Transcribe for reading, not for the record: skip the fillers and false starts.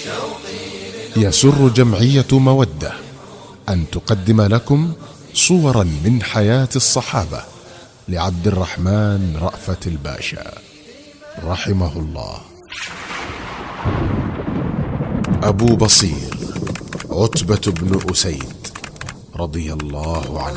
يسر جمعية مودة أن تقدم لكم صورا من حياة الصحابة لعبد الرحمن رأفت الباشا رحمه الله. أبو بصير عتبة بن أسيد رضي الله عنه.